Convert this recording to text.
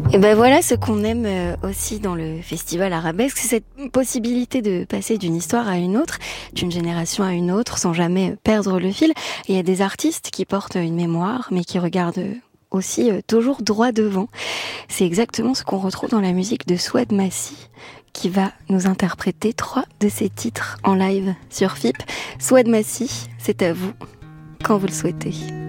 Et ben voilà ce qu'on aime aussi dans le festival Arabesque, c'est cette possibilité de passer d'une histoire à une autre, d'une génération à une autre, sans jamais perdre le fil. Et il y a des artistes qui portent une mémoire, mais qui regardent aussi toujours droit devant. C'est exactement ce qu'on retrouve dans la musique de Souad Massi, qui va nous interpréter 3 de ses titres en live sur FIP. Souad Massi, c'est à vous, quand vous le souhaitez.